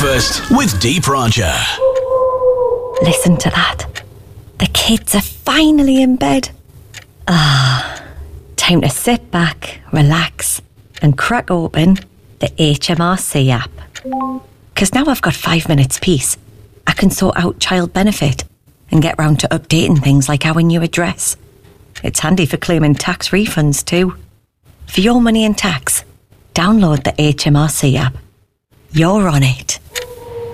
Breakfast with Deep Roger. Listen to that. The kids are finally in bed. Time to sit back, relax, and crack open the HMRC app. Because now I've got 5 minutes peace, I can sort out child benefit and get round to updating things like our new address. It's handy for claiming tax refunds too. For your money and tax, download the HMRC app. You're on it.